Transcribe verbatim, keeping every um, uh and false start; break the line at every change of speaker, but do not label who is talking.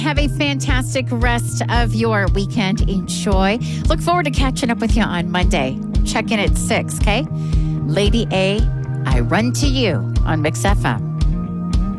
Have a fantastic rest of your weekend. Enjoy. Look forward to catching up with you on Monday. Check in at six, okay? Lady A, I run to you on Mix F M.